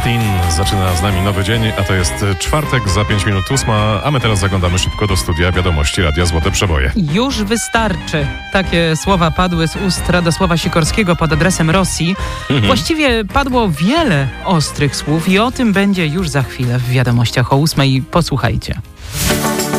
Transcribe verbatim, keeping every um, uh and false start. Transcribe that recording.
Springsteen zaczyna z nami nowy dzień, a to jest czwartek, za pięć minut ósma, a my teraz zaglądamy szybko do studia wiadomości Radia Złote Przeboje. Już wystarczy. Takie słowa padły z ust Radosława Sikorskiego pod adresem Rosji. Mhm. Właściwie padło wiele ostrych słów i o tym będzie już za chwilę w wiadomościach o ósmej. Posłuchajcie.